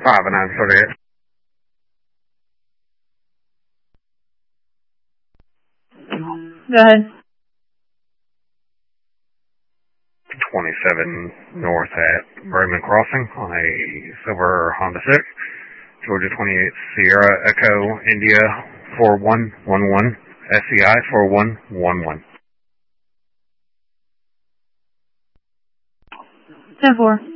5 and 938. Go ahead. 27 north at Roman Crossing on a silver Honda Civic. Georgia 28 Sierra Echo India 4111 SCI 4111. 10-4.